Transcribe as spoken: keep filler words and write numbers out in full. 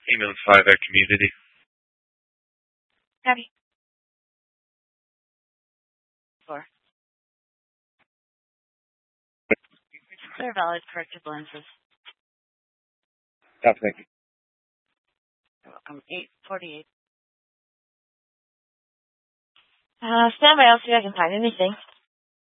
Ambulance five, our community. Copy. Four. They're valid corrective lenses. Copy, thank you. You're welcome. eight forty-eight. Uh, stand by, I'll see if I can find anything.